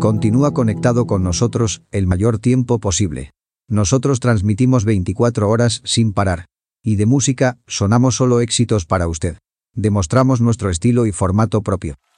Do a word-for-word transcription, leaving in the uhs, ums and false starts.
Continúa conectado con nosotros el mayor tiempo posible. Nosotros transmitimos veinticuatro horas sin parar. Y de música, sonamos solo éxitos para usted. Demostramos nuestro estilo y formato propio.